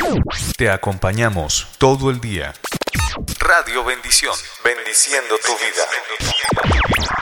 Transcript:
Te acompañamos todo el día. Radio Bendición, bendiciendo tu vida.